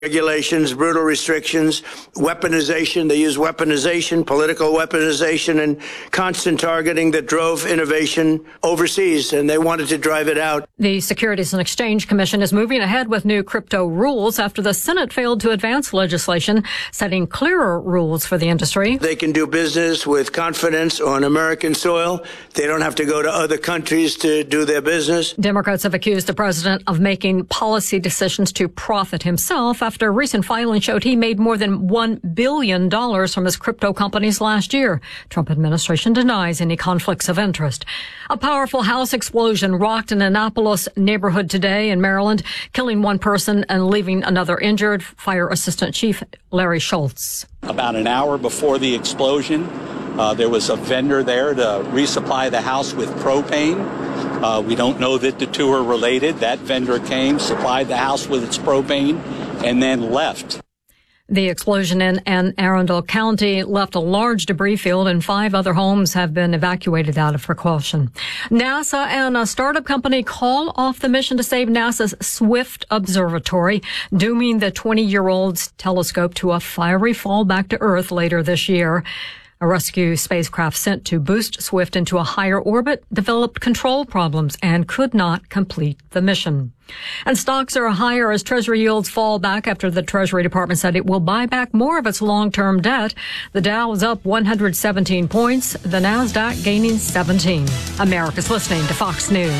regulations, brutal restrictions, weaponization. They use weaponization, political weaponization, and constant targeting that drove innovation overseas, and they wanted to drive it out. The Securities and Exchange Commission is moving ahead with new crypto rules after the Senate failed to advance legislation setting clearer rules for the industry. They can do business with confidence on American soil. They don't have to go to other countries to do their business. Democrats have accused the president of making policy decisions to profit himself after a recent filing showed he made more than $1 billion from his crypto companies last year. Trump administration denies any conflicts of interest. A powerful house explosion rocked an Annapolis neighborhood today in Maryland, killing one person and leaving another injured. Fire Assistant Chief Larry Schultz. About an hour before the explosion, there was a vendor there to resupply the house with propane. We don't know that the two are related. That vendor came, supplied the house with its propane, and then left. The explosion in Anne Arundel County left a large debris field, and 5 other homes have been evacuated out of precaution. NASA and a startup company call off the mission to save NASA's Swift Observatory, dooming the 20-year-old telescope to a fiery fall back to Earth later this year. A rescue spacecraft sent to boost Swift into a higher orbit developed control problems and could not complete the mission. And stocks are higher as Treasury yields fall back after the Treasury Department said it will buy back more of its long-term debt. The Dow is up 117 points, the Nasdaq gaining 17. America's listening to Fox News.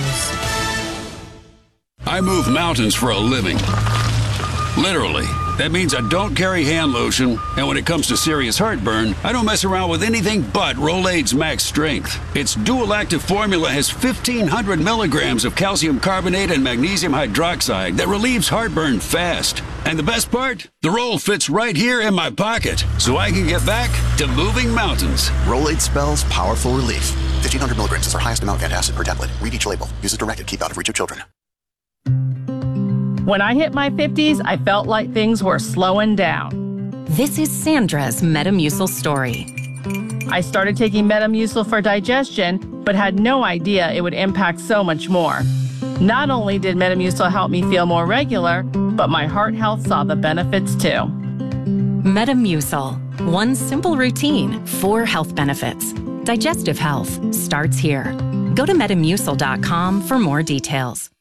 I move mountains for a living. Literally. That means I don't carry hand lotion, and when it comes to serious heartburn, I don't mess around with anything but Rolaids Max Strength. Its dual-active formula has 1,500 milligrams of calcium carbonate and magnesium hydroxide that relieves heartburn fast. And the best part? The roll fits right here in my pocket, so I can get back to moving mountains. Rolaids spells powerful relief. 1,500 milligrams is our highest amount of antacid per tablet. Read each label. Use as directed. Keep out of reach of children. When I hit my 50s, I felt like things were slowing down. This is Sandra's Metamucil story. I started taking Metamucil for digestion, but had no idea it would impact so much more. Not only did Metamucil help me feel more regular, but my heart health saw the benefits too. Metamucil. One simple routine, 4 health benefits. Digestive health starts here. Go to Metamucil.com for more details.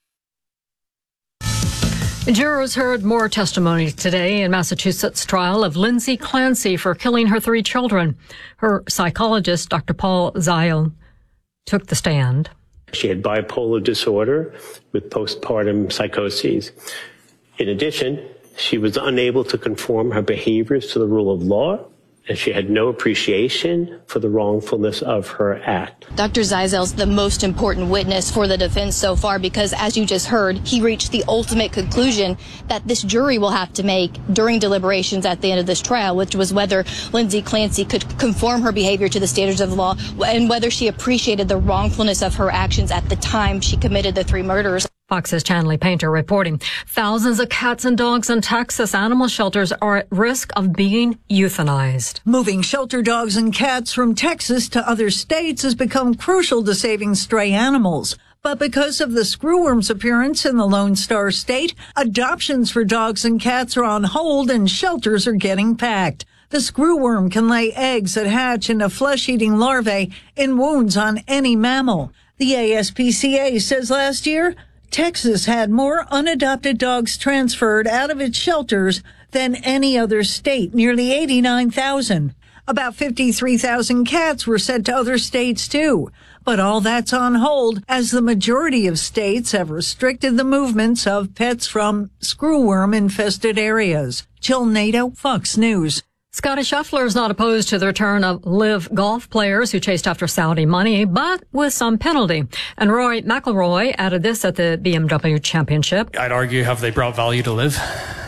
Jurors heard more testimony today in Massachusetts' trial of Lindsay Clancy for killing her 3 children. Her psychologist, Dr. Paul Zeil, took the stand. She had bipolar disorder with postpartum psychoses. In addition, she was unable to conform her behaviors to the rule of law, and she had no appreciation for the wrongfulness of her act. Dr. Zeil's the most important witness for the defense so far because, as you just heard, he reached the ultimate conclusion that this jury will have to make during deliberations at the end of this trial, which was whether Lindsay Clancy could conform her behavior to the standards of the law and whether she appreciated the wrongfulness of her actions at the time she committed the 3 murders. Fox's Chanley Painter reporting. Thousands of cats and dogs in Texas animal shelters are at risk of being euthanized. Moving shelter dogs and cats from Texas to other states has become crucial to saving stray animals. But because of the screwworm's appearance in the Lone Star State, adoptions for dogs and cats are on hold and shelters are getting packed. The screwworm can lay eggs that hatch into flesh-eating larvae in wounds on any mammal. The ASPCA says last year, Texas had more unadopted dogs transferred out of its shelters than any other state, nearly 89,000. About 53,000 cats were sent to other states, too. But all that's on hold as the majority of states have restricted the movements of pets from screwworm-infested areas. Jill Nato, Fox News. Scottie Scheffler is not opposed to the return of live golf players who chased after Saudi money, but with some penalty. And Rory McIlroy added this at the BMW Championship. I'd argue, have they brought value to live?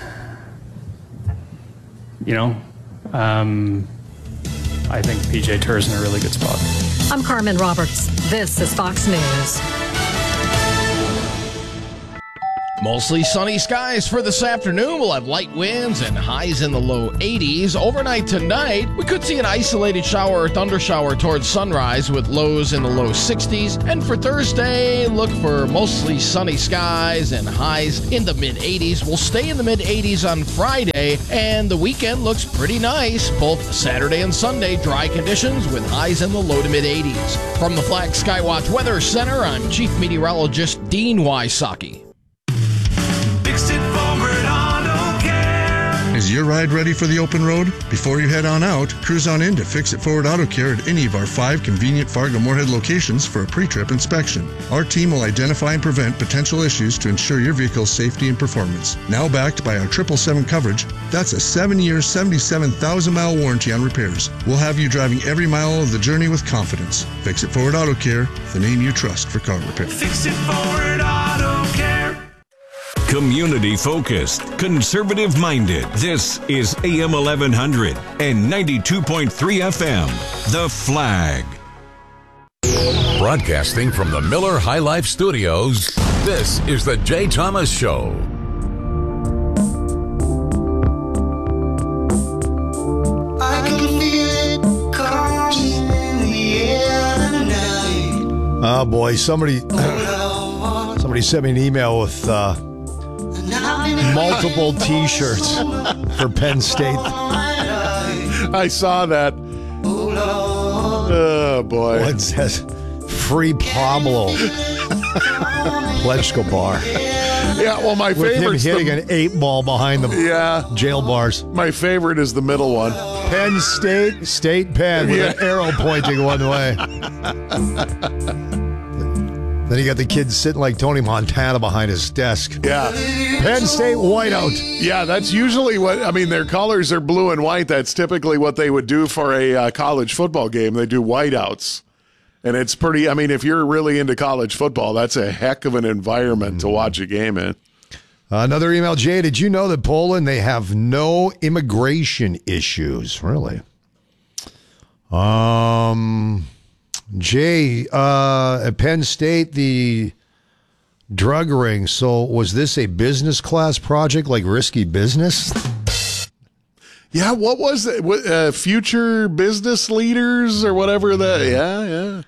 You know, I think PGA Tour is in a really good spot. I'm Carmen Roberts. This is Fox News. Mostly sunny skies for this afternoon. We'll have light winds and highs in the low 80s. Overnight tonight, we could see an isolated shower or thundershower towards sunrise with lows in the low 60s. And for Thursday, look for mostly sunny skies and highs in the mid-80s. We'll stay in the mid-80s on Friday, and the weekend looks pretty nice. Both Saturday and Sunday, dry conditions with highs in the low to mid-80s. From the Flag Skywatch Weather Center, I'm Chief Meteorologist Dean Wysocki. Is your ride ready for the open road? Before you head on out, cruise on in to Fix It Forward Auto Care at any of our 5 convenient Fargo-Moorhead locations for a pre-trip inspection. Our team will identify and prevent potential issues to ensure your vehicle's safety and performance. Now backed by our 777 coverage, that's a 7-year, 77,000-mile warranty on repairs. We'll have you driving every mile of the journey with confidence. Fix It Forward Auto Care, the name you trust for car repair. Fix It Forward Auto Care. Community focused, conservative minded. This is AM 1100 and 92.3 FM. The Flag. Broadcasting from the Miller High Life Studios, this is the Jay Thomas Show. I can feel it coming in the air tonight. Oh boy, somebody sent me an email with multiple T-shirts for Penn State. I saw that. Oh boy! One says "Free Pablo Escobar." Yeah, well, my favorite is hitting an 8-ball behind the jail bars. My favorite is the middle one. Penn State Penn with an arrow pointing one way. Then you got the kids sitting like Tony Montana behind his desk. Yeah. Penn State whiteout. Yeah, that's usually what, I mean, their colors are blue and white. That's typically what they would do for a college football game. They do whiteouts. And it's pretty, I mean, if you're really into college football, that's a heck of an environment to watch a game in. Another email, Jay, did you know that Poland, they have no immigration issues? Really? Jay, at Penn State, the drug ring. So was this a business class project like Risky Business? Yeah, what was it? Future business leaders or whatever that? Yeah.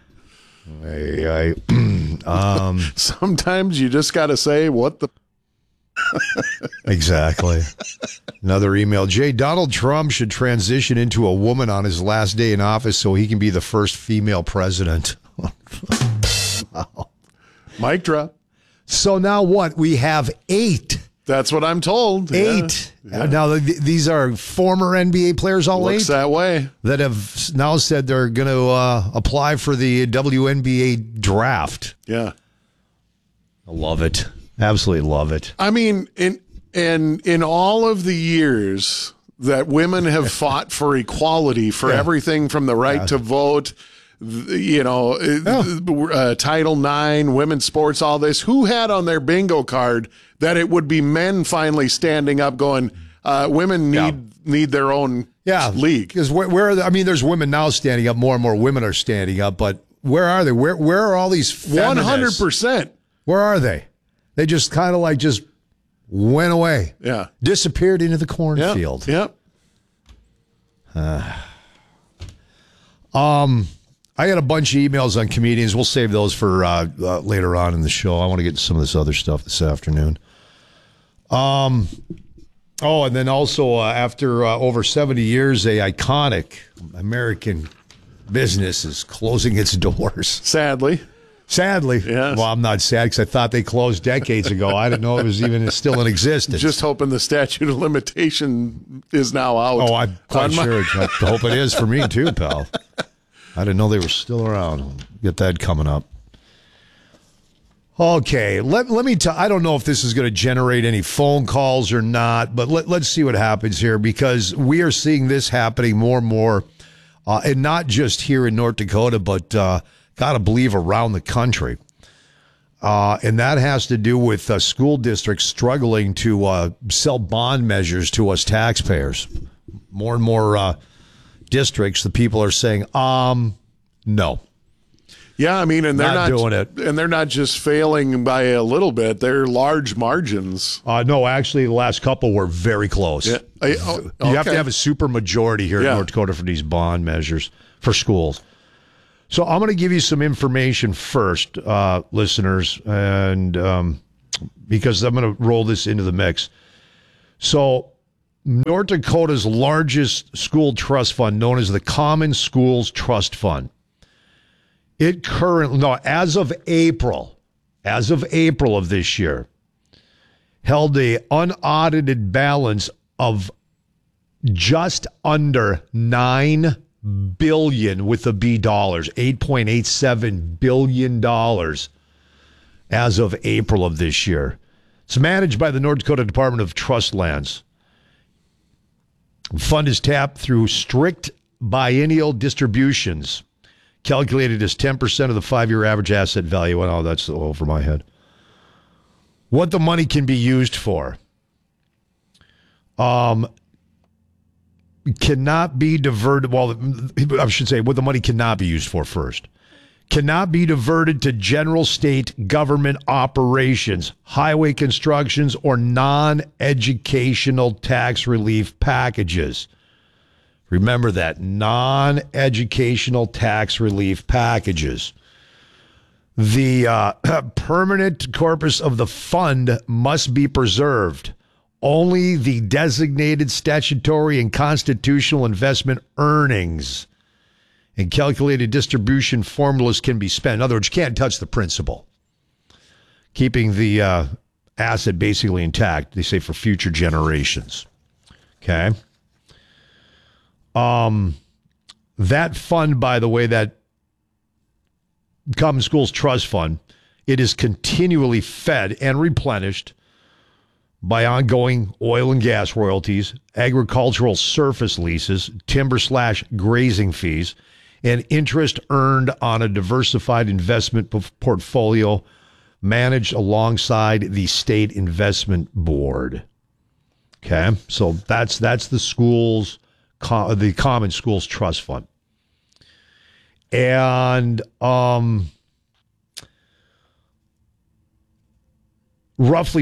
Sometimes you just got to say what the. Exactly. Another email. Jay, Donald Trump should transition into a woman on his last day in office so he can be the first female president. Wow. Mic drop. So now what? We have 8. That's what I'm told. 8. Yeah. Now, these are former NBA players, all 8? Looks that way. That have now said they're going to apply for the WNBA draft. Yeah. I love it. Absolutely love it. I mean, in all of the years that women have fought for equality, for everything from the right to vote, Title IX, women's sports, all this, who had on their bingo card that it would be men finally standing up going, women need their own league? Because there's women now standing up. More and more women are standing up. But where are they? Where are all these feminists? 100%. Where are they? They just kind of just went away. Yeah. Disappeared into the cornfield. Yep. I got a bunch of emails on comedians. We'll save those for later on in the show. I want to get to some of this other stuff this afternoon. And then also after over 70 years, a iconic American business is closing its doors. Sadly. Yes. Well, I'm not sad because I thought they closed decades ago. I didn't know it was even still in existence. Just hoping the statute of limitation is now out. Oh, I'm quite sure. I hope it is for me too, pal. I didn't know they were still around. Get that coming up. Okay, let me tell. I don't know if this is going to generate any phone calls or not, but let's see what happens here because we are seeing this happening more and more, and not just here in North Dakota, but gotta believe around the country. And that has to do with school districts struggling to sell bond measures to us taxpayers. More and more districts, the people are saying, no. Yeah, I mean, and they're not doing it. And they're not just failing by a little bit. They're large margins. No, actually, the last couple were very close. Yeah. You have to have a super majority here in North Dakota for these bond measures for schools. So I'm going to give you some information first, listeners, and because I'm going to roll this into the mix. So North Dakota's largest school trust fund, known as the Common Schools Trust Fund, as of April of this year, held a unaudited balance of just under $9 billion with a B dollars, $8.87 billion as of April of this year. It's managed by the North Dakota Department of Trust Lands. The fund is tapped through strict biennial distributions, calculated as 10% of the 5-year average asset value. Oh, that's over my head. What the money can be used for. Cannot be diverted. Well, I should say what the money cannot be used for first. Cannot be diverted to general state government operations, highway constructions, or non-educational tax relief packages. Remember that, non-educational tax relief packages. The permanent corpus of the fund must be preserved. Only the designated statutory and constitutional investment earnings and calculated distribution formulas can be spent. In other words, you can't touch the principal. Keeping the asset basically intact, they say, for future generations. Okay? That fund, by the way, that Common Schools Trust Fund, it is continually fed and replenished by ongoing oil and gas royalties, agricultural surface leases, timber/grazing fees, and interest earned on a diversified investment portfolio managed alongside the State Investment Board. Okay, so that's the schools, the Common Schools Trust Fund. And roughly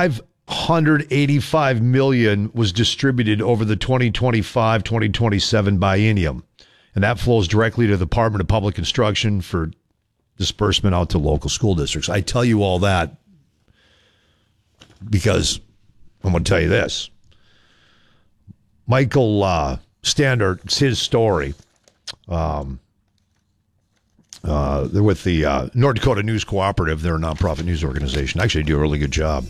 $585 million was distributed over the 2025-2027 biennium. And that flows directly to the Department of Public Instruction for disbursement out to local school districts. I tell you all that because I'm going to tell you this. Michael Standard, it's his story. They're with the North Dakota News Cooperative. They're a nonprofit news organization. Actually, they do a really good job.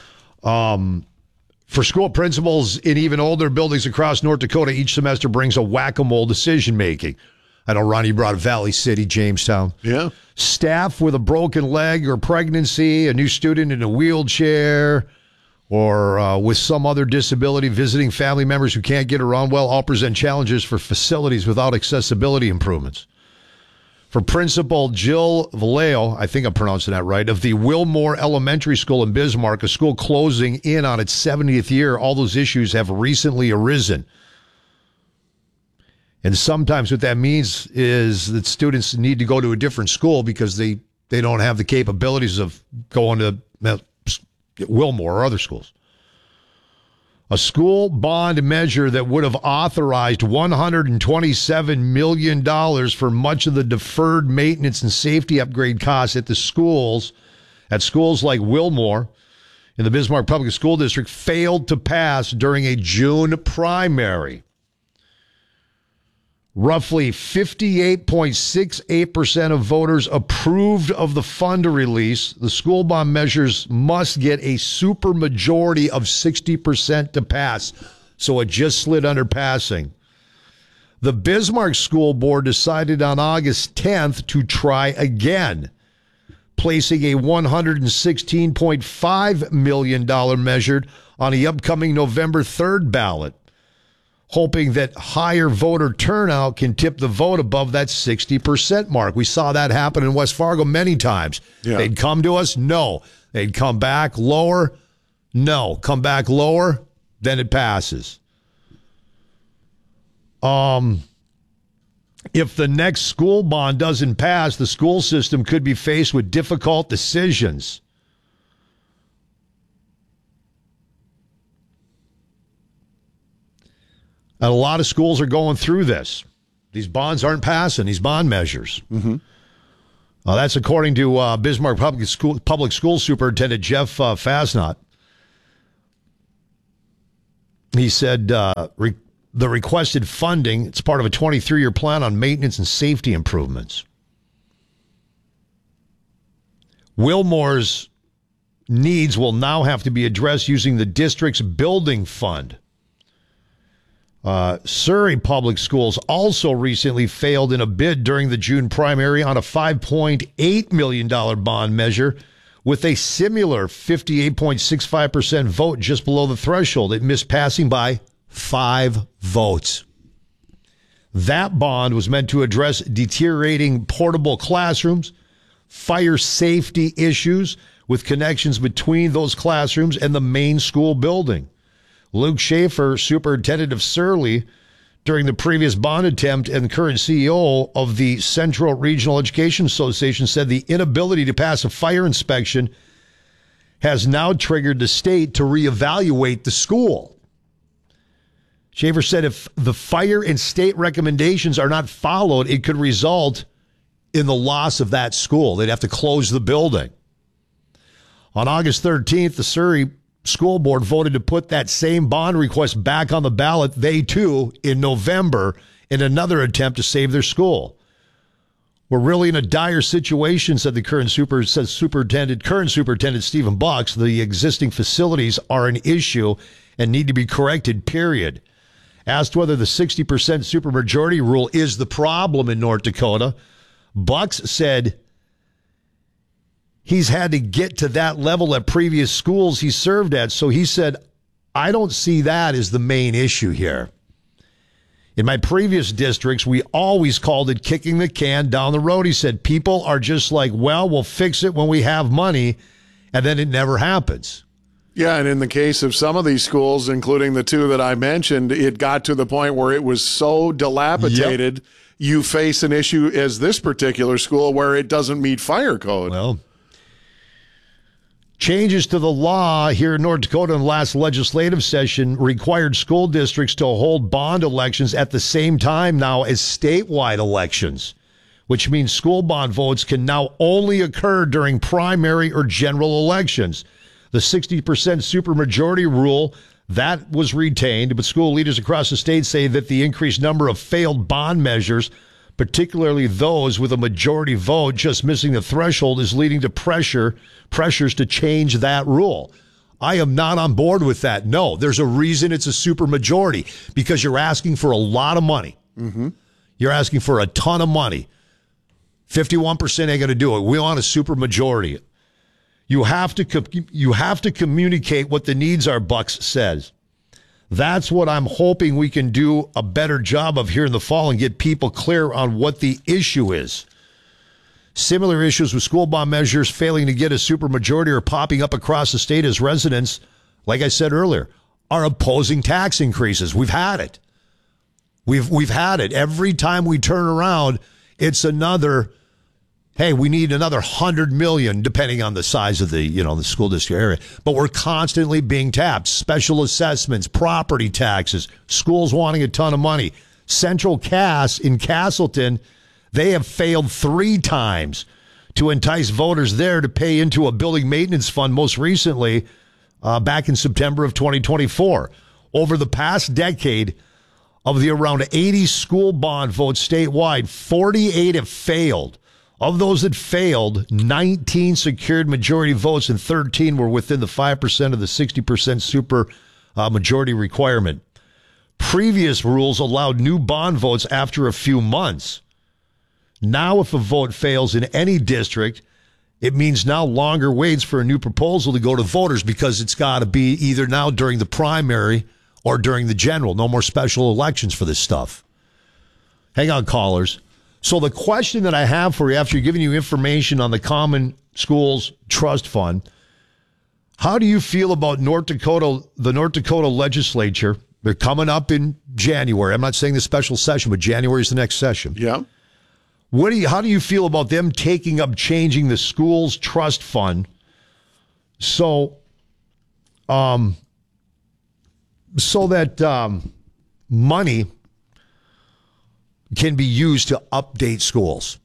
For school principals in even older buildings across North Dakota, each semester brings a whack-a-mole decision-making. I know, Ronnie, you brought Valley City, Jamestown. Yeah. Staff with a broken leg or pregnancy, a new student in a wheelchair, or with some other disability, visiting family members who can't get around well, all present challenges for facilities without accessibility improvements. For Principal Jill Vallejo, I think I'm pronouncing that right, of the Wilmore Elementary School in Bismarck, a school closing in on its 70th year, all those issues have recently arisen. And sometimes what that means is that students need to go to a different school because they don't have the capabilities of going to Wilmore or other schools. A school bond measure that would have authorized $127 million for much of the deferred maintenance and safety upgrade costs at schools like Wilmore in the Bismarck Public School District failed to pass during a June primary. Roughly 58.68% of voters approved of the fund release. The school bond measures must get a supermajority of 60% to pass, so it just slid under passing. The Bismarck School Board decided on August 10th to try again, placing a $116.5 million measure on the upcoming November 3rd ballot, hoping that higher voter turnout can tip the vote above that 60% mark. We saw that happen in West Fargo many times. Yeah. They'd come to us, no. They'd come back lower, no. Come back lower, then it passes. If the next school bond doesn't pass, the school system could be faced with difficult decisions. And a lot of schools are going through this. These bonds aren't passing, these bond measures. Mm-hmm. That's according to Bismarck Public School Superintendent Jeff Fasnot. He said the requested funding, it's part of a 23-year plan on maintenance and safety improvements. Wilmore's needs will now have to be addressed using the district's building fund. Surrey Public Schools also recently failed in a bid during the June primary on a $5.8 million bond measure with a similar 58.65% vote just below the threshold. It missed passing by 5 votes. That bond was meant to address deteriorating portable classrooms, fire safety issues with connections between those classrooms and the main school building. Luke Schaefer, superintendent of Surrey, during the previous bond attempt and current CEO of the Central Regional Education Association, said the inability to pass a fire inspection has now triggered the state to reevaluate the school. Schaefer said if the fire and state recommendations are not followed, it could result in the loss of that school. They'd have to close the building. On August 13th, the Surrey School Board voted to put that same bond request back on the ballot, they too, in November, in another attempt to save their school. We're really in a dire situation, said the current superintendent Stephen Bucks. The existing facilities are an issue and need to be corrected, period. Asked whether the 60% supermajority rule is the problem in North Dakota, Bucks said he's had to get to that level at previous schools he served at. So he said, I don't see that as the main issue here. In my previous districts, we always called it kicking the can down the road. He said, people are just like, well, we'll fix it when we have money, and then it never happens. Yeah, and in the case of some of these schools, including the 2 that I mentioned, it got to the point where it was so dilapidated, you face an issue as this particular school where it doesn't meet fire code. Well, changes to the law here in North Dakota in the last legislative session required school districts to hold bond elections at the same time now as statewide elections, which means school bond votes can now only occur during primary or general elections. The 60% supermajority rule, that was retained, but school leaders across the state say that the increased number of failed bond measures, particularly those with a majority vote just missing the threshold, is leading to pressures to change that rule. I am not on board with that. No, there's a reason it's a supermajority, because you're asking for a lot of money. Mm-hmm. You're asking for a ton of money. 51% ain't going to do it. We want a supermajority. You have to communicate what the needs are, Bucks says. That's what I'm hoping we can do a better job of here in the fall and get people clear on what the issue is. Similar issues with school bond measures failing to get a supermajority are popping up across the state as residents, like I said earlier, are opposing tax increases. We've had it. We've had it. Every time we turn around, it's another, hey, we need another $100 million, depending on the size of the school district area. But we're constantly being tapped. Special assessments, property taxes, schools wanting a ton of money. Central Cass in Castleton, they have failed 3 times to entice voters there to pay into a building maintenance fund, most recently back in September of 2024. Over the past decade, of the around 80 school bond votes statewide, 48 have failed. Of those that failed, 19 secured majority votes and 13 were within the 5% of the 60% super majority requirement. Previous rules allowed new bond votes after a few months. Now, if a vote fails in any district, it means now longer waits for a new proposal to go to voters, because it's got to be either now during the primary or during the general. No more special elections for this stuff. Hang on, callers. So the question that I have for you, after giving you information on the Common Schools Trust Fund, how do you feel about the North Dakota legislature? They're coming up in January. I'm not saying the special session, but January is the next session. Yeah. How do you feel about them taking up changing the school's trust fund so that money can be used to update schools?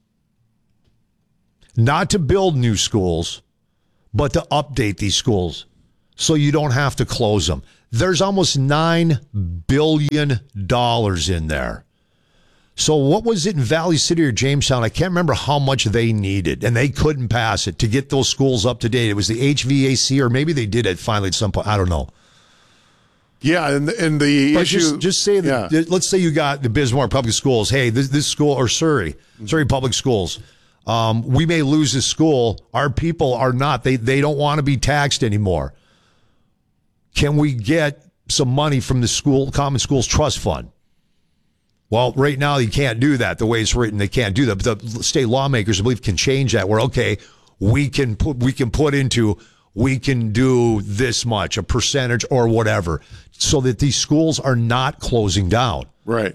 Not to build new schools, but to update these schools so you don't have to close them. There's almost $9 billion in there. So what was it in Valley City or Jamestown? I can't remember how much they needed, and they couldn't pass it to get those schools up to date. It was the HVAC, or maybe they did it finally at some point. I don't know. Yeah, and the but issue... Just say that, let's say you got the Bismarck Public Schools. Hey, this school, or Surrey Public Schools, we may lose this school. Our people are not. They don't want to be taxed anymore. Can we get some money from the Common Schools Trust Fund? Well, right now you can't do that. The way it's written, they can't do that. But the state lawmakers, I believe, can change that. Where we can do this much, a percentage or whatever, so that these schools are not closing down. Right.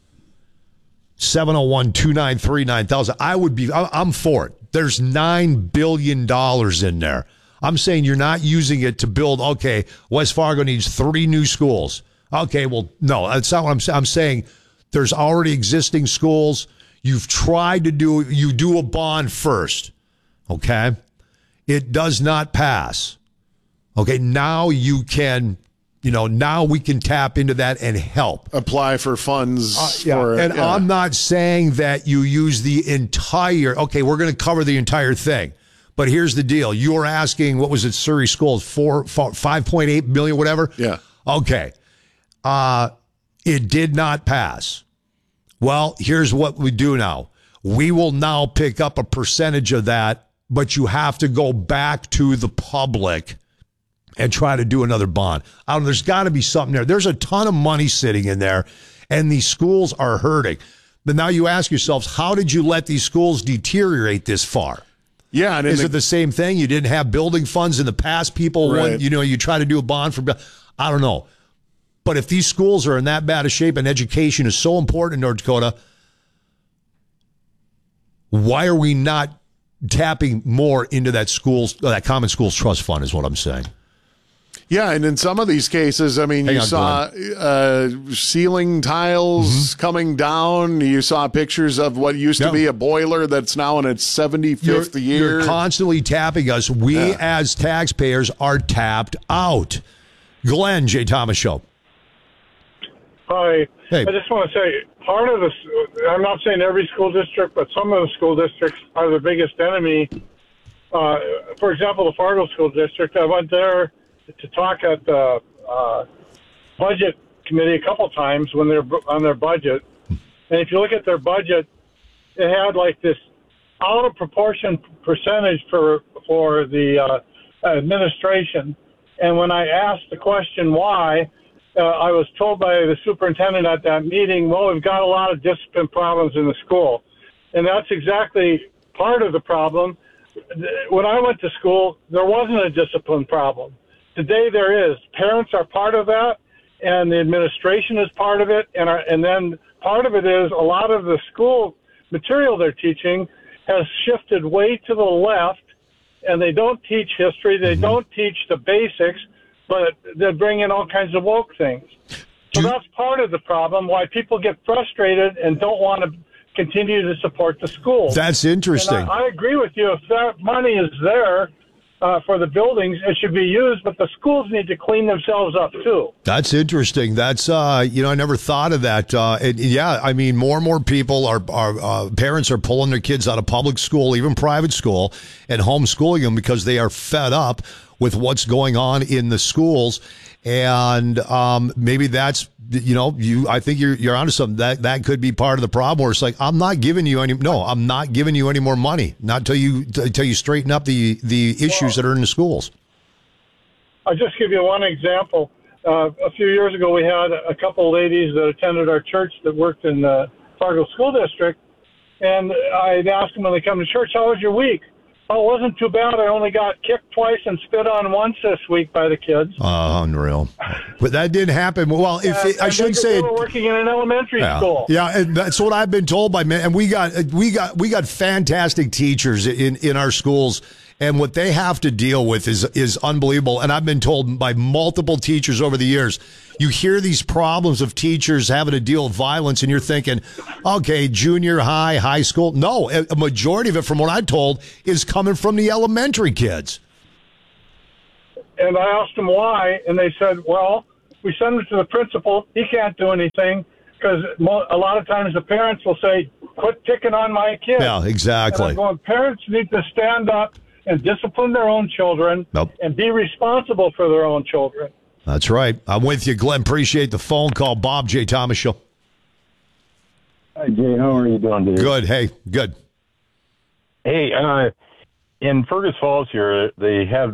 701-293-9000. I'm for it. There's $9 billion in there. I'm saying you're not using it to build, okay, West Fargo needs 3 new schools. Okay, well, no, that's not what I'm saying. I'm saying there's already existing schools. You've tried to do a bond first. Okay? It does not pass. Okay, now you can, now we can tap into that and help. Apply for funds. I'm not saying that you use the entire, okay, we're going to cover the entire thing. But here's the deal. You were asking, what was it, Surrey Schools, 5.8 million, whatever? Yeah. Okay. It did not pass. Well, here's what we do now. We will now pick up a percentage of that, but you have to go back to the public and try to do another bond. There's got to be something there. There's a ton of money sitting in there, and these schools are hurting. But now you ask yourselves, how did you let these schools deteriorate this far? Yeah. And is it the same thing? You didn't have building funds in the past. People, you try to do a bond for, I don't know. But if these schools are in that bad a shape and education is so important in North Dakota, why are we not tapping more into that Common Schools Trust Fund is what I'm saying. Yeah, and in some of these cases, I mean, you saw ceiling tiles coming down. You saw pictures of what used to be a boiler that's now in its 75th year. You're constantly tapping us. We as taxpayers are tapped out. Glenn, Jay Thomas Show. Hi. Hey. I just want to say, part of this, I'm not saying every school district, but some of the school districts are the biggest enemy. For example, the Fargo School District, I went there to talk at the budget committee a couple times when they're on their budget. And if you look at their budget, it had like this out of proportion percentage for the administration. And when I asked the question why, I was told by the superintendent at that meeting, well, we've got a lot of discipline problems in the school. And that's exactly part of the problem. When I went to school, there wasn't a discipline problem. Today there is. Parents are part of that, and the administration is part of it. And then part of it is a lot of the school material they're teaching has shifted way to the left, and they don't teach history. They don't teach the basics, but they bring in all kinds of woke things. So that's part of the problem, why people get frustrated and don't want to continue to support the school. That's interesting. And I agree with you. If that money is there for the buildings, it should be used, but the schools need to clean themselves up too. That's interesting. That's, I never thought of that. I mean, more and more people parents are pulling their kids out of public school, even private school, and homeschooling them because they are fed up with what's going on in the schools. And maybe that's, I think you're onto something. That could be part of the problem where it's like, I'm not giving you any more money, not until you straighten up the issues that are in the schools. I'll just give you one example. A few years ago, we had a couple ladies that attended our church that worked in the Fargo School District. And I'd ask them when they come to church, how was your week? Oh, it wasn't too bad. I only got kicked twice and spit on once this week by the kids. Unreal. But that didn't happen. Well, I should say, they were working in an elementary school. Yeah, and that's what I've been told by men. And we got fantastic teachers in our schools, and what they have to deal with is unbelievable. And I've been told by multiple teachers over the years, you hear these problems of teachers having to deal with violence, and you're thinking, okay, junior high, high school. No, a majority of it, from what I'm told, is coming from the elementary kids. And I asked them why, and they said, well, we send them to the principal. He can't do anything because a lot of times the parents will say, quit picking on my kid. Yeah, exactly. And I'm going, parents need to stand up and discipline their own children and be responsible for their own children. That's right. I'm with you, Glenn. Appreciate the phone call. Bob, Jay Thomas Show. Hi, Jay. How are you doing today? Good. Hey, good. Hey, in Fergus Falls here, they had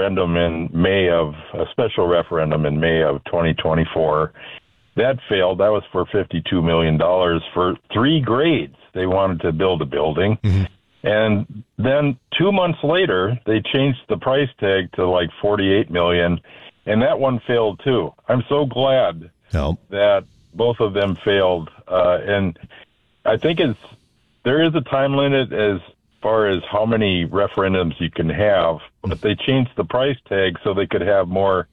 a special referendum in May of 2024. That failed. That was for $52 million for 3 grades. They wanted to build a building. Mm-hmm. And then 2 months later, they changed the price tag to like $48 million, and that one failed too. I'm so glad that both of them failed. And I think there is a time limit as far as how many referendums you can have, but they changed the price tag so they could have more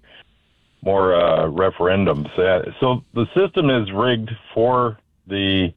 referendums. So the system is rigged for to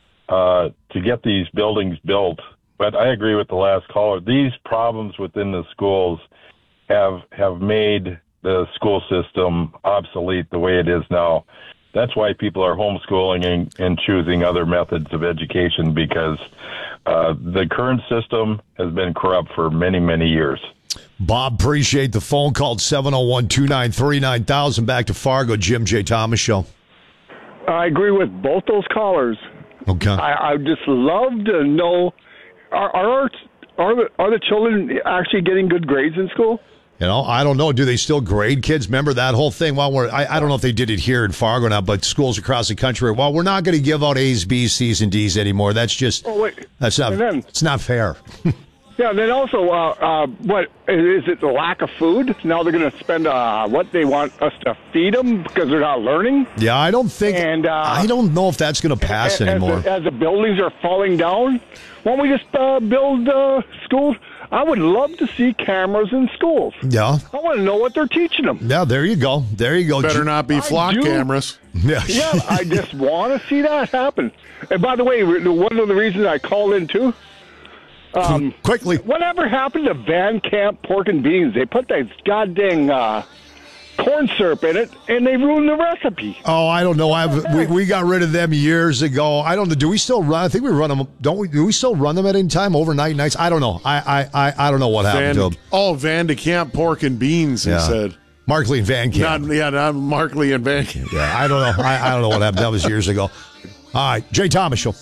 get these buildings built. But I agree with the last caller. These problems within the schools have made the school system obsolete the way it is now. That's why people are homeschooling and choosing other methods of education, because the current system has been corrupt for many, many years. Bob, appreciate the phone call. 701-293-9000. Back to Fargo. Jim, Jay Thomas Show. I agree with both those callers. Okay. I just love to know, are the children actually getting good grades in school? You know, I don't know. Do they still grade kids? Remember that whole thing? Well, I don't know if they did it here in Fargo now, but schools across the country, well, we're not going to give out A's, B's, C's, and D's anymore. That's just, it's not fair. Yeah, then also, what is it? The lack of food? Now they're going to spend what they want us to feed them because they're not learning. Yeah, I don't think. And I don't know if that's going to pass anymore. As the buildings are falling down, why don't we just build schools? I would love to see cameras in schools. Yeah, I want to know what they're teaching them. Yeah, there you go. There you go. Better not be flock cameras. Yeah, I just want to see that happen. And by the way, one of the reasons I called in too. Quickly. Whatever happened to Van Camp pork and beans? They put that goddamn corn syrup in it, and they ruined the recipe. Oh, I don't know. We got rid of them years ago. I don't know. Do we still run? I think we run them. Don't we? Do we still run them at any time? Overnight nights? I don't know. I don't know what happened to them. Oh, Van de Camp pork and beans. He said. Markley and Van Camp. Not Markley and Van Camp. Yeah, I don't know. I don't know what happened. That was years ago. All right, Jay Thomas Show.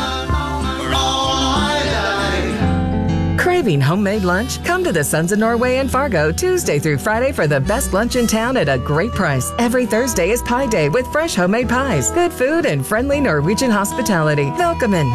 Craving homemade lunch? Come to the Sons of Norway in Fargo Tuesday through Friday for the best lunch in town at a great price. Every Thursday is Pie Day with fresh homemade pies, good food, and friendly Norwegian hospitality. Velkommen.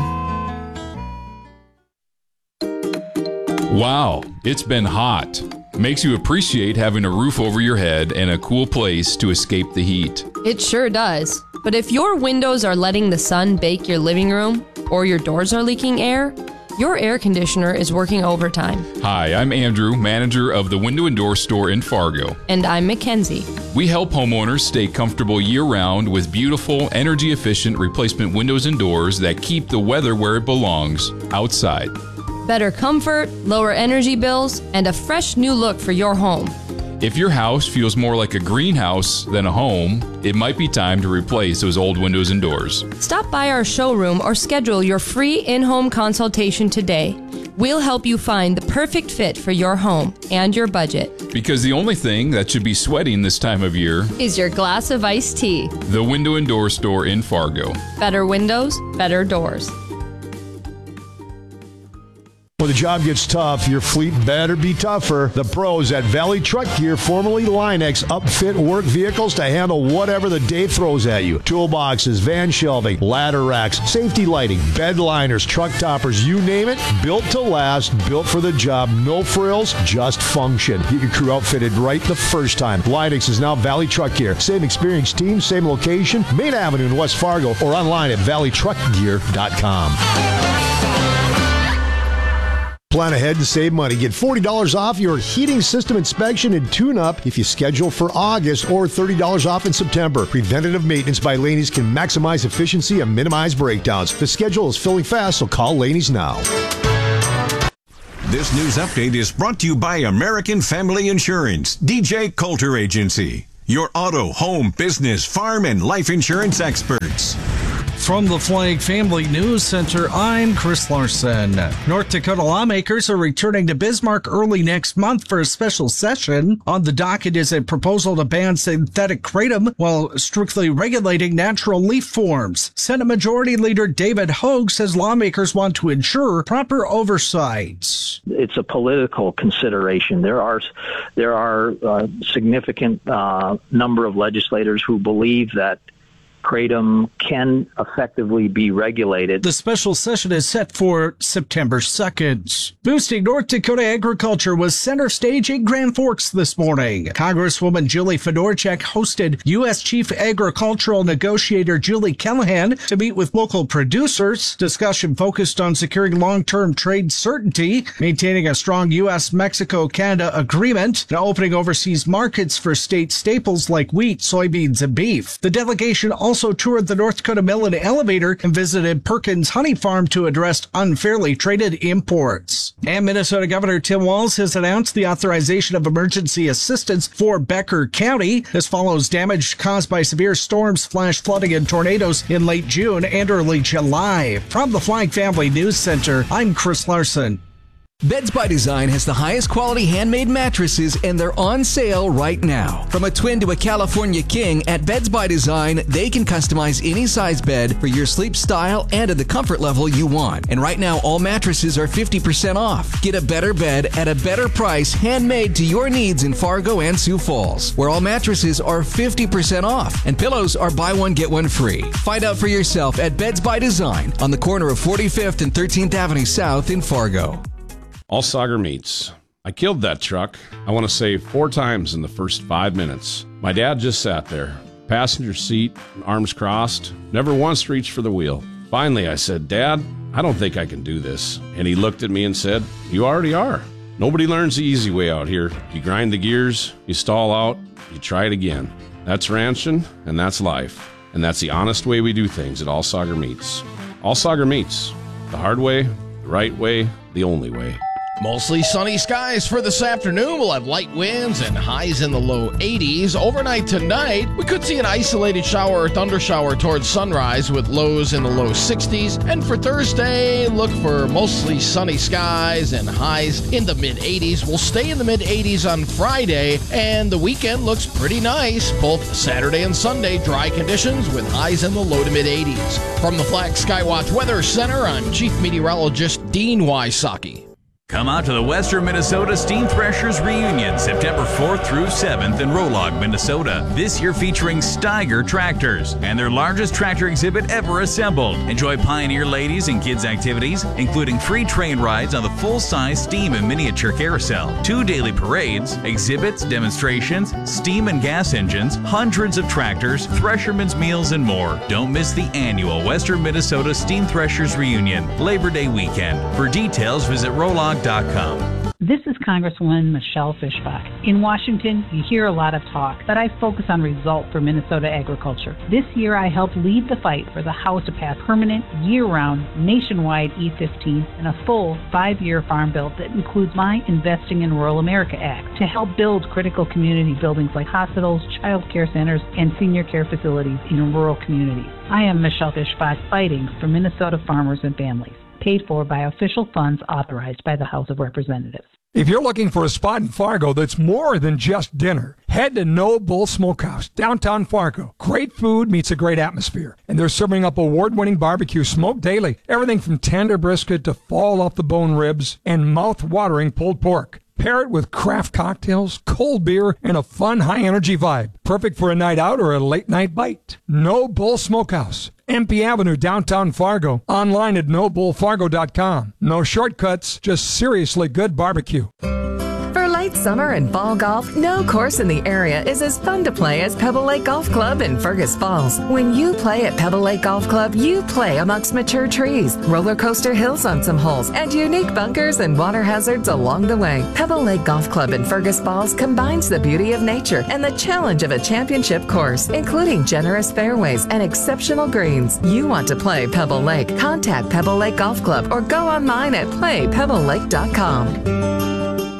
Wow, it's been hot. Makes you appreciate having a roof over your head and a cool place to escape the heat. It sure does. But if your windows are letting the sun bake your living room, or your doors are leaking air, your air conditioner is working overtime. Hi, I'm Andrew, manager of the Window and Door Store in Fargo. And I'm Mackenzie. We help homeowners stay comfortable year-round with beautiful, energy-efficient replacement windows and doors that keep the weather where it belongs, outside. Better comfort, lower energy bills, and a fresh new look for your home. If your house feels more like a greenhouse than a home, it might be time to replace those old windows and doors. Stop by our showroom or schedule your free in-home consultation today. We'll help you find the perfect fit for your home and your budget. Because the only thing that should be sweating this time of year is your glass of iced tea. The Window and Door Store in Fargo. Better windows, better doors. When the job gets tough, your fleet better be tougher. The pros at Valley Truck Gear, formerly Linex, upfit work vehicles to handle whatever the day throws at you. Toolboxes, van shelving, ladder racks, safety lighting, bed liners, truck toppers, you name it. Built to last, built for the job. No frills, just function. Get your crew outfitted right the first time. Linex is now Valley Truck Gear. Same experienced team, same location, Main Avenue in West Fargo, or online at valleytruckgear.com. Plan ahead and save money. Get $40 off your heating system inspection and tune-up if you schedule for August, or $30 off in September. Preventative maintenance by Laney's can maximize efficiency and minimize breakdowns. The schedule is filling fast, so call Laney's now. This news update is brought to you by American Family Insurance, DJ Coulter Agency, your auto, home, business, farm, and life insurance experts. From the Flag Family News Center, I'm Chris Larson. North Dakota lawmakers are returning to Bismarck early next month for a special session. On the docket is a proposal to ban synthetic kratom while strictly regulating natural leaf forms. Senate Majority Leader David Hogue says lawmakers want to ensure proper oversight. It's a political consideration. There are significant number of legislators who believe that kratom can effectively be regulated. The special session is set for September 2nd. Boosting North Dakota agriculture was center stage in Grand Forks this morning. Congresswoman Julie Fedorchak hosted U.S. Chief Agricultural Negotiator Julie Callahan to meet with local producers. Discussion focused on securing long-term trade certainty, maintaining a strong U.S.-Mexico-Canada agreement, and opening overseas markets for state staples like wheat, soybeans, and beef. The delegation also toured the North Dakota Mill and Elevator and visited Perkins Honey Farm to address unfairly traded imports. And Minnesota Governor Tim Walz has announced the authorization of emergency assistance for Becker County. This follows damage caused by severe storms, flash flooding, and tornadoes in late June and early July. From the Flag Family News Center, I'm Chris Larson. Beds by Design has the highest quality handmade mattresses, and they're on sale right now. From a twin to a California king, at Beds by Design, they can customize any size bed for your sleep style and at the comfort level you want. And right now, all mattresses are 50% off. Get a better bed at a better price, handmade to your needs in Fargo and Sioux Falls, where all mattresses are 50% off and pillows are buy one, get one free. Find out for yourself at Beds by Design on the corner of 45th and 13th Avenue South in Fargo. All Sauger Meats. I killed that truck, I want to say 4 times in the first 5 minutes. My dad just sat there, passenger seat, arms crossed, never once reached for the wheel. Finally, I said, "Dad, I don't think I can do this." And he looked at me and said, "You already are." Nobody learns the easy way out here. You grind the gears, you stall out, you try it again. That's ranching, and that's life. And that's the honest way we do things at All Sauger Meats. All Sauger Meats. The hard way, the right way, the only way. Mostly sunny skies for this afternoon. We'll have light winds and highs in the low 80s. Overnight tonight, we could see an isolated shower or thundershower towards sunrise with lows in the low 60s. And for Thursday, look for mostly sunny skies and highs in the mid-80s. We'll stay in the mid-80s on Friday, and the weekend looks pretty nice. Both Saturday and Sunday, dry conditions with highs in the low to mid-80s. From the Flag Skywatch Weather Center, I'm Chief Meteorologist Dean Wysocki. Come out to the Western Minnesota Steam Threshers Reunion, September 4th through 7th in Rolog, Minnesota. This year featuring Steiger tractors and their largest tractor exhibit ever assembled. Enjoy Pioneer ladies and kids activities, including free train rides on the full-size steam and miniature carousel, 2 daily parades, exhibits, demonstrations, steam and gas engines, hundreds of tractors, threshermen's meals, and more. Don't miss the annual Western Minnesota Steam Threshers Reunion, Labor Day weekend. For details, visit Rolog.com. This is Congresswoman Michelle Fischbach. In Washington, you hear a lot of talk, but I focus on results for Minnesota agriculture. This year, I helped lead the fight for the House to pass permanent, year-round, nationwide E-15 and a full 5-year farm bill that includes my Investing in Rural America Act to help build critical community buildings like hospitals, child care centers, and senior care facilities in rural communities. I am Michelle Fischbach, fighting for Minnesota farmers and families. Paid for by official funds authorized by the House of Representatives. If you're looking for a spot in Fargo that's more than just dinner, head to No Bull Smokehouse, downtown Fargo. Great food meets a great atmosphere. And they're serving up award-winning barbecue smoked daily. Everything from tender brisket to fall-off-the-bone ribs and mouth-watering pulled pork. Pair it with craft cocktails, cold beer, and a fun, high-energy vibe. Perfect for a night out or a late-night bite. No Bull Smokehouse. MP Avenue, downtown Fargo. Online at nobullfargo.com. No shortcuts, just seriously good barbecue. For late summer and fall golf, no course in the area is as fun to play as Pebble Lake Golf Club in Fergus Falls. When you play at Pebble Lake Golf Club, you play amongst mature trees, roller coaster hills on some holes, and unique bunkers and water hazards along the way. Pebble Lake Golf Club in Fergus Falls combines the beauty of nature and the challenge of a championship course, including generous fairways and exceptional greens. You want to play Pebble Lake? Contact Pebble Lake Golf Club or go online at playpebblelake.com.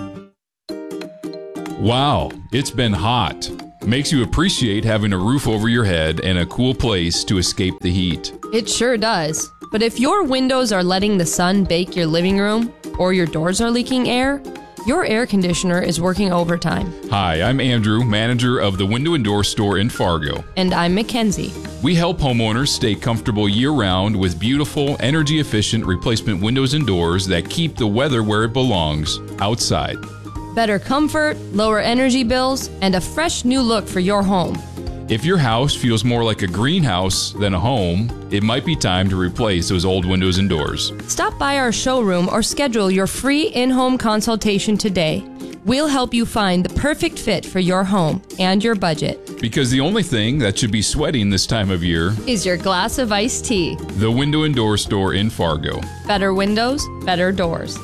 Wow, it's been hot. Makes you appreciate having a roof over your head and a cool place to escape the heat. It sure does. But if your windows are letting the sun bake your living room or your doors are leaking air, your air conditioner is working overtime. Hi, I'm Andrew, manager of the Window and Door Store in Fargo. And I'm Mackenzie. We help homeowners stay comfortable year-round with beautiful, energy-efficient replacement windows and doors that keep the weather where it belongs, outside. Better comfort, lower energy bills, and a fresh new look for your home. If your house feels more like a greenhouse than a home, it might be time to replace those old windows and doors. Stop by our showroom or schedule your free in-home consultation today. We'll help you find the perfect fit for your home and your budget. Because the only thing that should be sweating this time of year is your glass of iced tea. The Window and Door Store in Fargo. Better windows, better doors.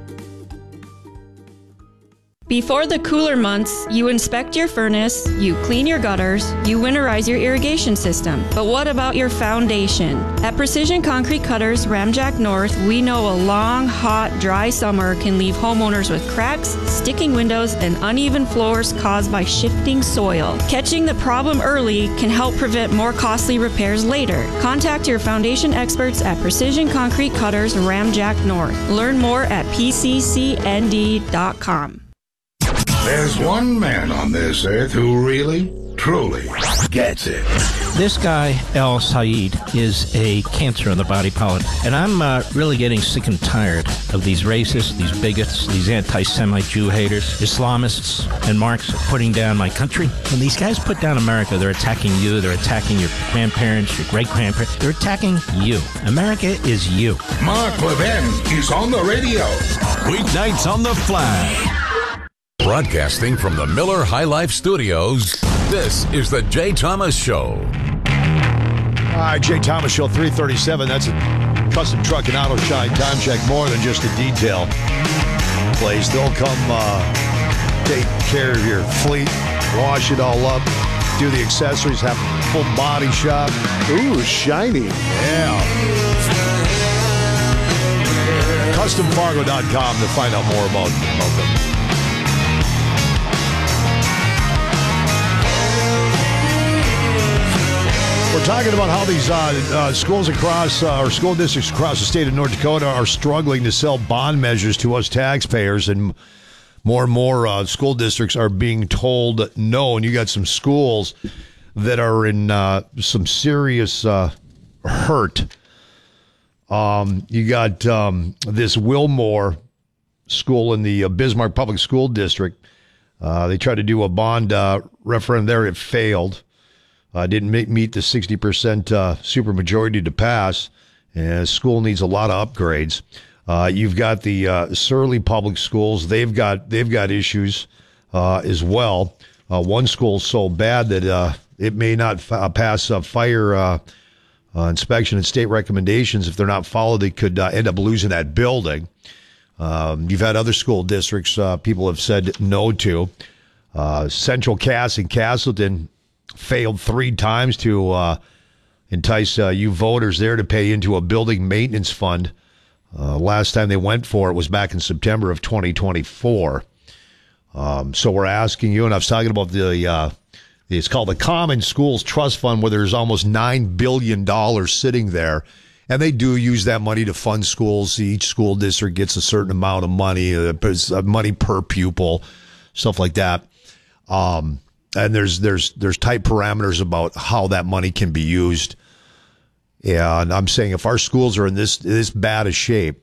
Before the cooler months, you inspect your furnace, you clean your gutters, you winterize your irrigation system. But what about your foundation? At Precision Concrete Cutters Ramjack North, we know a long, hot, dry summer can leave homeowners with cracks, sticking windows, and uneven floors caused by shifting soil. Catching the problem early can help prevent more costly repairs later. Contact your foundation experts at Precision Concrete Cutters Ramjack North. Learn more at pccnd.com. There's one man on this earth who really, truly gets it. This guy, El Sayed, is a cancer on the body politic. And I'm really getting sick and tired of these racists, these bigots, these anti-Semite Jew haters, Islamists, and Marxists putting down my country. When these guys put down America, they're attacking you, they're attacking your grandparents, your great-grandparents. They're attacking you. America is you. Mark Levin is on the radio. Weeknights on the Flag. Broadcasting from the Miller High Life Studios, this is the Jay Thomas Show. All right, Jay Thomas Show, 337. That's a custom truck and auto shine time check. More than just a detail place. They'll come take care of your fleet, wash it all up, do the accessories, have a full body shop. Ooh, shiny. Yeah. CustomFargo.com to find out more about them. We're talking about how these schools across, or school districts across the state of North Dakota are struggling to sell bond measures to us taxpayers, and more school districts are being told no. And you got some schools that are in some serious hurt. You got this Wilmore school in the Bismarck Public School District. They tried to do a bond referendum there. It failed. Didn't meet the 60% supermajority to pass. And school needs a lot of upgrades. You've got the Surly Public Schools. They've got issues as well. One school's so bad that it may not pass fire inspection and state recommendations. If they're not followed, they could end up losing that building. You've had other school districts people have said no to. Central Cass and Castleton failed 3 times to entice you voters there to pay into a building maintenance fund. Last time they went for it was back in September of 2024. So we're asking you, and I was talking about it's called the Common Schools Trust Fund, where there's almost $9 billion sitting there. And they do use that money to fund schools. Each school district gets a certain amount of money, money per pupil, stuff like that. And there's tight parameters about how that money can be used. And I'm saying if our schools are in this bad a shape,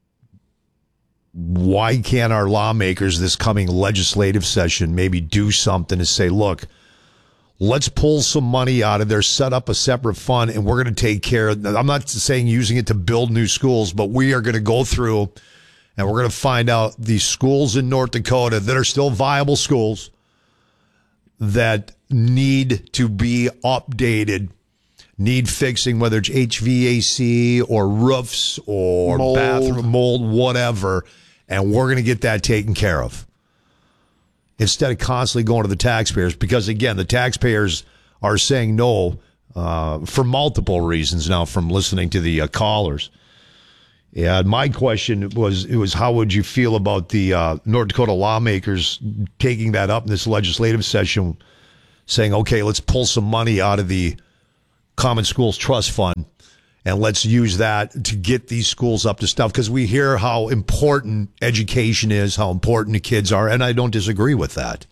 why can't our lawmakers this coming legislative session maybe do something to say, look, let's pull some money out of there, set up a separate fund, and we're going to take care of, I'm not saying using it to build new schools, but we are going to go through and we're going to find out the schools in North Dakota that are still viable schools that need to be updated, need fixing, whether it's HVAC or roofs or bathroom mold, whatever, and we're going to get that taken care of. Instead of constantly going to the taxpayers, because, again, the taxpayers are saying no for multiple reasons now from listening to the callers. Yeah, my question was how would you feel about the North Dakota lawmakers taking that up in this legislative session, saying, okay, let's pull some money out of the Common Schools Trust Fund and let's use that to get these schools up to stuff, because we hear how important education is, how important the kids are, and I don't disagree with that.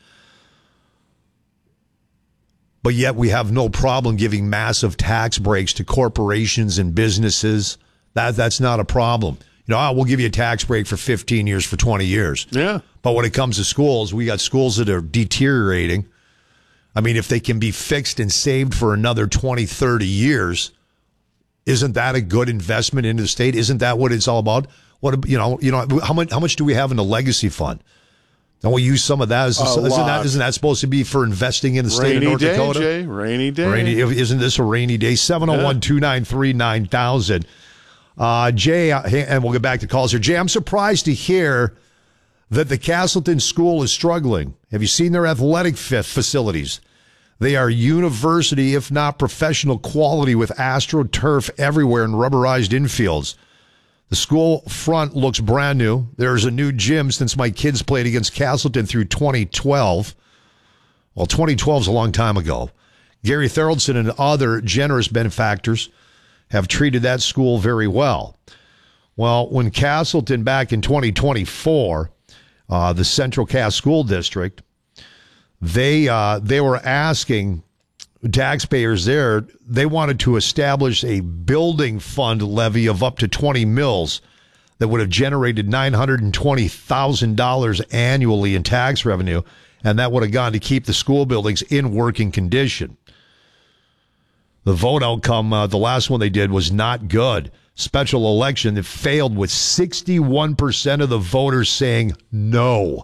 But yet we have no problem giving massive tax breaks to corporations and businesses. That's not a problem. You know, we'll give you a tax break for 15 years, for 20 years. Yeah. But when it comes to schools, we got schools that are deteriorating. I mean, if they can be fixed and saved for another 20, 30 years, isn't that a good investment into the state? Isn't that what it's all about? What, you know, how much do we have in the legacy fund? Don't we use some of that? Isn't that supposed to be for investing in the state of North Dakota? Jay, rainy day. Isn't this a rainy day? 701-293-9000. Jay, and we'll get back to calls here. Jay, I'm surprised to hear that the Castleton School is struggling. Have you seen their athletic facilities? They are university, if not professional quality, with AstroTurf everywhere and rubberized infields. The school front looks brand new. There's a new gym since my kids played against Castleton through 2012. Well, 2012 is a long time ago. Gary Tharaldson and other generous benefactors have treated that school very well. Well, when Castleton back in 2024, the Central Cass School District, they were asking taxpayers there, they wanted to establish a building fund levy of up to 20 mils that would have generated $920,000 annually in tax revenue, and that would have gone to keep the school buildings in working condition. The vote outcome, the last one they did, was not good. Special election that failed with 61% of the voters saying no.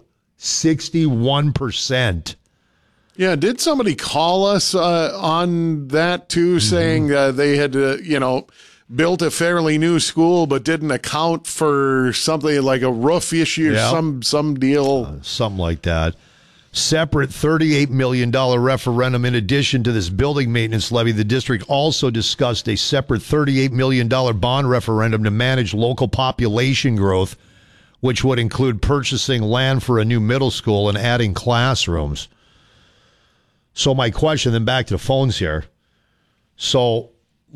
61%. Yeah, did somebody call us on that too, saying they had, built a fairly new school but didn't account for something like a roof issue or some deal? Something like that. Separate $38 million referendum in addition to this building maintenance levy. The district also discussed a separate $38 million bond referendum to manage local population growth, which would include purchasing land for a new middle school and adding classrooms. So my question, then back to the phones here. So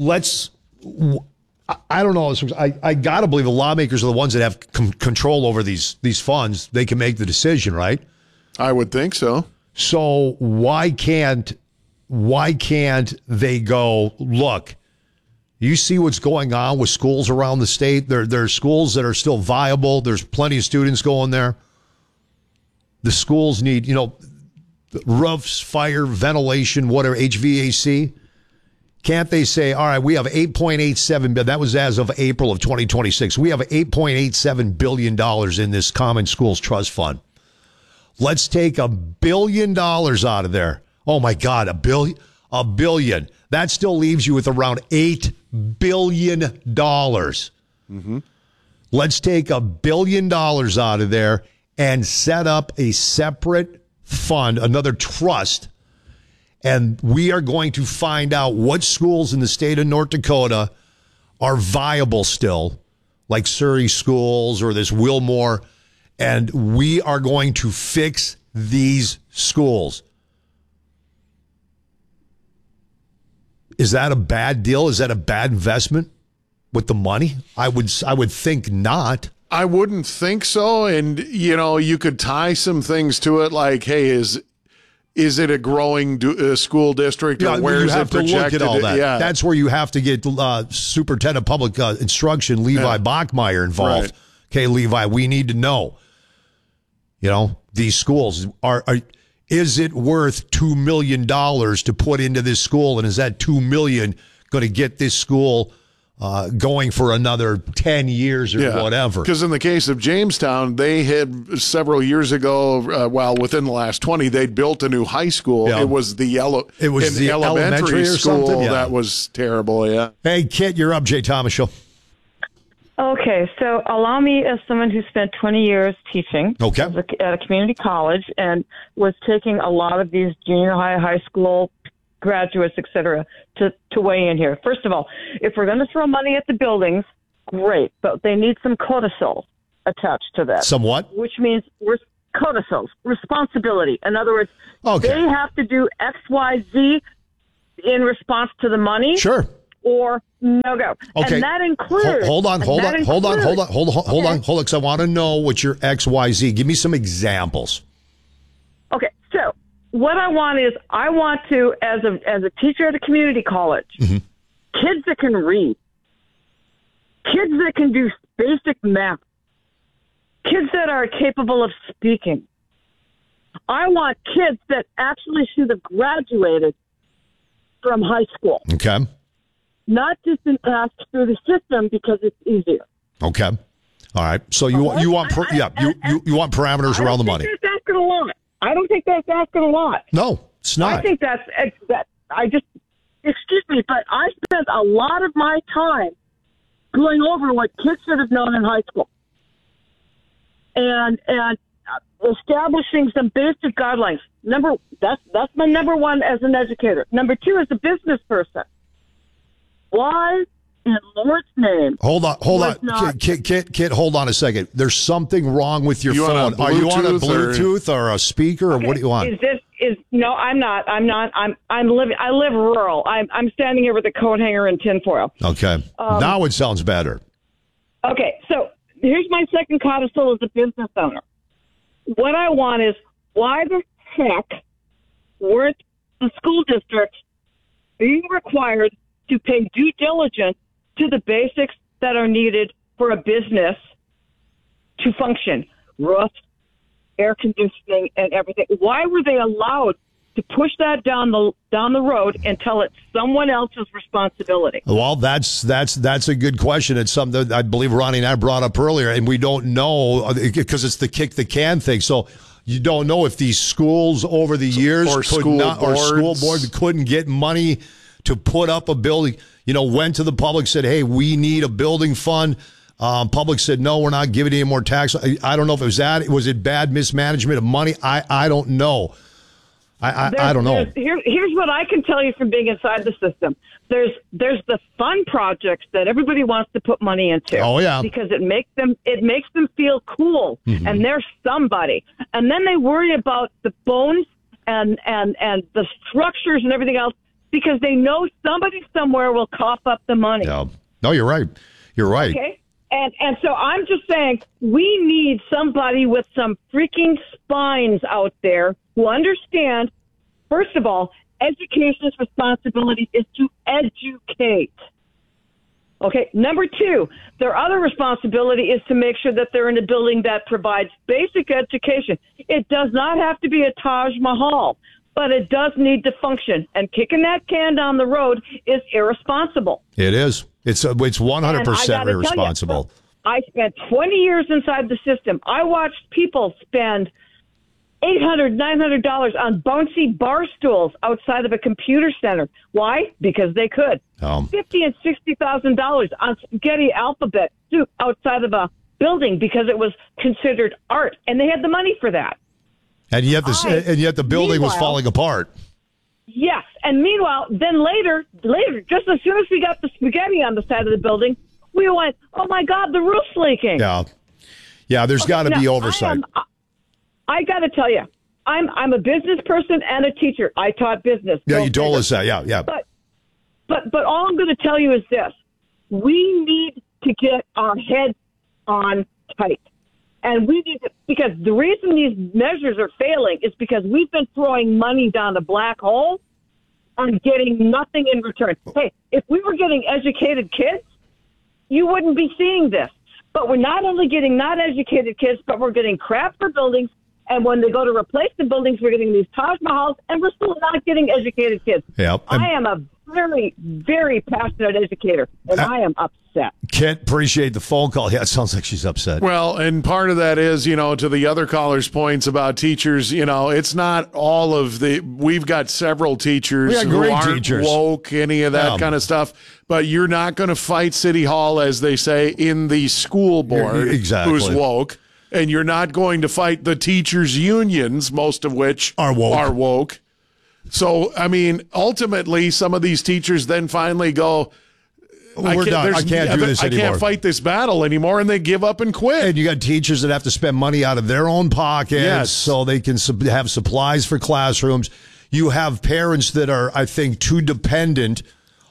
I don't know. I got to believe the lawmakers are the ones that have control over these funds. They can make the decision, right? I would think so. So why can't they go, look, you see what's going on with schools around the state? There are schools that are still viable. There's plenty of students going there. The schools need, roofs, fire, ventilation, whatever, HVAC. Can't they say, all right, we have $8.87 billion. That was as of April of 2026. We have $8.87 billion in this Common Schools Trust Fund. Let's take $1 billion out of there. Oh my God, $1 billion. That still leaves you with around $8 billion. Mm-hmm. Let's take $1 billion out of there and set up a separate fund, another trust, and we are going to find out what schools in the state of North Dakota are viable still, like Surrey Schools or this Wilmore, and we are going to fix these schools. Is that a bad deal? Is that a bad investment? with the money? I would think not. I wouldn't think so. And, you could tie some things to it like, hey, is it a growing school district? Or where is it projected? You have to look at all that. Yeah. That's where you have to get Superintendent of Public Instruction, Levi Bachmeyer, involved. Right. Okay, Levi, we need to know, these schools is it worth $2 million to put into this school? And is that $2 million going to get this school going for another 10 years or whatever? Because in the case of Jamestown, they had several years ago, within the last 20, they'd built a new high school. Yeah. It was the elementary or school something? Yeah. that was terrible. Yeah. Hey, Kit, you're up, Jay Thomas Show. Okay, so allow me, as someone who spent 20 years teaching at a community college and was taking a lot of these junior high school graduates, et cetera, to weigh in here. First of all, if we're going to throw money at the buildings, great, but they need some codicils attached to that. Somewhat? Which means codicils, responsibility. In other words, they have to do X, Y, Z in response to the money. Sure. Or no go. Okay. And that includes... Hold on, because I want to know what your XYZ. Give me some examples. Okay, so what I want to, as a teacher at a community college, kids that can read, kids that can do basic math, kids that are capable of speaking. I want kids that actually should have graduated from high school. Okay. Not just been passed through the system because it's easier. Okay. All right. So you want parameters around the money. That's asking a lot. I don't think that's asking a lot. No, it's not. I think that. Excuse me, but I spent a lot of my time going over what kids should have known in high school, and establishing some basic guidelines. That's my number one as an educator. Number two, as a business person. Why in Lord's name? Hold on. Kit, hold on a second. There's something wrong with your phone. Are you on a Bluetooth or a speaker, or what do you want? No, I'm not. I live rural. I'm standing here with a coat hanger and tinfoil. Okay. Now it sounds better. Okay, so here's my second codicil as a business owner. What I want is, why the heck weren't the school districts being required to pay due diligence to the basics that are needed for a business to function? Roof, air conditioning, and everything. Why were they allowed to push that down the road until it's someone else's responsibility? Well, that's a good question. It's something that I believe Ronnie and I brought up earlier, and we don't know because it's the kick the can thing. So you don't know if these schools over the years or school board couldn't get money to put up a building, went to the public, said, hey, we need a building fund. Public said, no, we're not giving any more tax. I don't know if it was that. Was it bad mismanagement of money? I don't know. I don't know. Here's what I can tell you from being inside the system. There's the fun projects that everybody wants to put money into. Oh, yeah. Because it makes them feel cool, and they're somebody. And then they worry about the bones and the structures and everything else, because they know somebody somewhere will cough up the money. Yeah. No, you're right. You're right. Okay. And so I'm just saying we need somebody with some freaking spines out there who understand, first of all, education's responsibility is to educate. Okay. Number two, their other responsibility is to make sure that they're in a building that provides basic education. It does not have to be a Taj Mahal, but it does need to function, and kicking that can down the road is irresponsible. It is. It's 100% irresponsible. I spent 20 years inside the system. I watched people spend $800, $900 on bouncy bar stools outside of a computer center. Why? Because they could. $50,000 and $60,000 on spaghetti alphabet soup outside of a building because it was considered art, and they had the money for that. And yet the building was falling apart. Yes. And meanwhile, then later, just as soon as we got the spaghetti on the side of the building, we went, oh, my God, the roof's leaking. Yeah. Yeah, there's got to be oversight. I got to tell you, I'm a business person and a teacher. I taught business. Yeah, you told us that. Yeah. But all I'm going to tell you is this. We need to get our heads on tight. And we need to, because the reason these measures are failing is because we've been throwing money down a black hole and getting nothing in return. Hey, if we were getting educated kids, you wouldn't be seeing this. But we're not only getting not educated kids, but we're getting crap for buildings. And when they go to replace the buildings, we're getting these Taj Mahals, and we're still not getting educated kids. Yep. I am a very, very passionate educator, and I am upset. Kent, appreciate the phone call. Yeah, it sounds like she's upset. Well, and part of that is, to the other caller's points about teachers, it's not all of the, we've got several teachers who aren't woke, any of that kind of stuff, but you're not going to fight City Hall, as they say, in the school board who's woke. And you're not going to fight the teachers' unions, most of which are woke. So, I mean, ultimately, some of these teachers then finally go, we're done. I can't do this anymore. I can't fight this battle anymore, and they give up and quit. And you got teachers that have to spend money out of their own pockets so they can have supplies for classrooms. You have parents that are, I think, too dependent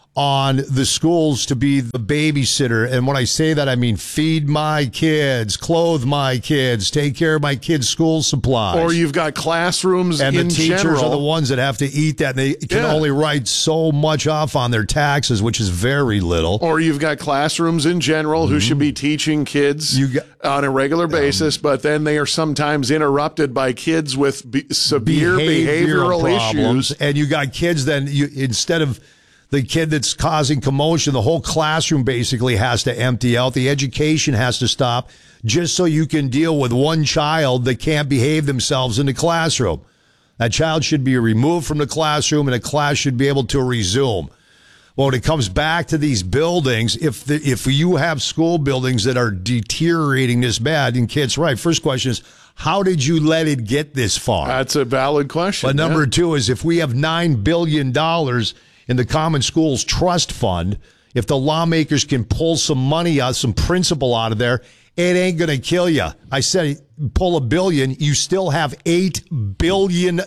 on the schools to be the babysitter. And when I say that, I mean feed my kids, clothe my kids, take care of my kids' school supplies. Or you've got classrooms and in the teachers general are the ones that have to eat that. And they can only write so much off on their taxes, which is very little. Or you've got classrooms in general who should be teaching kids on a regular basis, but then they are sometimes interrupted by kids with severe behavioral problems. issues. And you got kids then, instead of the kid that's causing commotion, the whole classroom basically has to empty out. The education has to stop just so you can deal with one child that can't behave themselves in the classroom. That child should be removed from the classroom and the class should be able to resume. Well, when it comes back to these buildings, if you have school buildings that are deteriorating this bad, and Kit's right, first question is, how did you let it get this far? That's a valid question. But number two is, if we have $9 billion in the Common Schools Trust Fund, if the lawmakers can pull some money out, some principal out of there, it ain't going to kill you. I said pull $1 billion, you still have $8 billion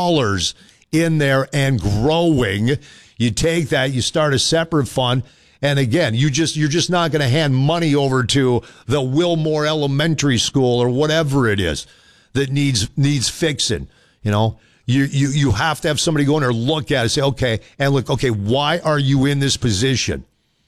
in there and growing. You take that, you start a separate fund, and again, you're just not going to hand money over to the Wilmore Elementary School or whatever it is that needs fixing, You have to have somebody go in there, look at it, say, okay, why are you in this position?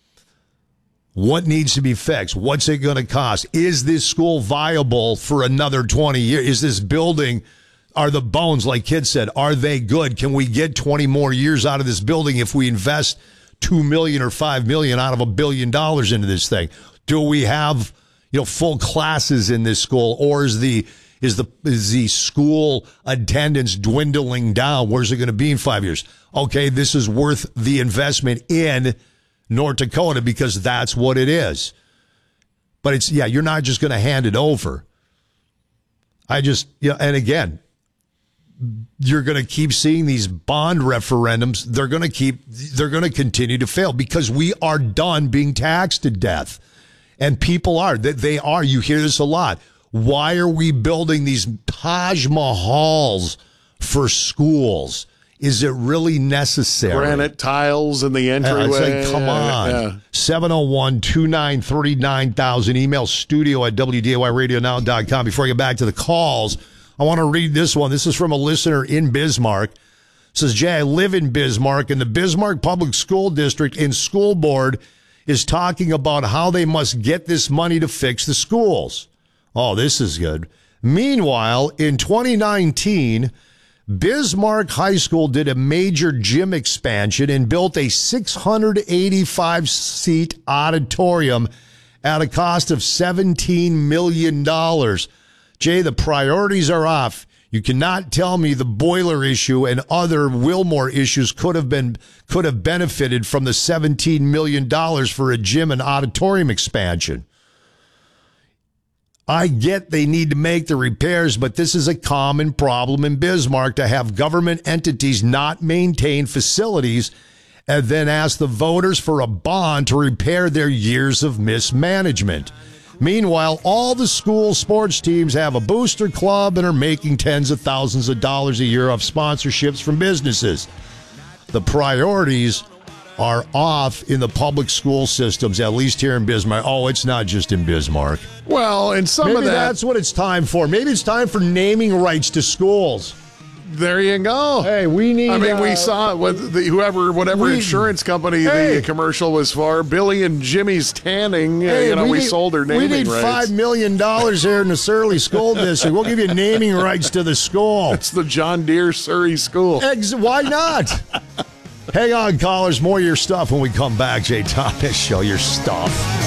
What needs to be fixed? What's it going to cost? Is this school viable for another 20 years? Is this building, are the bones, like Kid said, are they good? Can we get 20 more years out of this building if we invest $2 million or $5 million out of $1 billion into this thing? Do we have, full classes in this school, or is the school attendance dwindling down? Where's it going to be in 5 years? Okay, this is worth the investment in North Dakota because that's what it is. But you're not just going to hand it over. And again, you're going to keep seeing these bond referendums. They're going to continue to fail because we are done being taxed to death. And people are. They are. You hear this a lot. Why are we building these Taj Mahals for schools? Is it really necessary? Granite tiles in the entryway. It's like, come on. 701-293-9000. Email studio@wdayradio.com. Before I get back to the calls, I want to read this one. This is from a listener in Bismarck. It says, Jay, I live in Bismarck, and the Bismarck Public School District and School Board is talking about how they must get this money to fix the schools. Oh, this is good. Meanwhile, in 2019, Bismarck High School did a major gym expansion and built a 685-seat auditorium at a cost of $17 million. Jay, the priorities are off. You cannot tell me the boiler issue and other Wilmore issues could have benefited from the $17 million for a gym and auditorium expansion. I get they need to make the repairs, but this is a common problem in Bismarck to have government entities not maintain facilities and then ask the voters for a bond to repair their years of mismanagement. Meanwhile, all the school sports teams have a booster club and are making tens of thousands of dollars a year off sponsorships from businesses. The priorities are off in the public school systems, at least here in Bismarck. Oh, it's not just in Bismarck. Well, and Maybe that's what it's time for. Maybe it's time for naming rights to schools. There you go. Hey, we need. I mean, we saw it with whatever insurance company the commercial was for. Billy and Jimmy's Tanning. We sold their naming rights. We need $5 million here in the Surrey School District. We'll give you naming rights to the school. It's the John Deere Surrey School. Why not? Hang on, callers. More of your stuff when we come back. Jay Thomas Show, your stuff.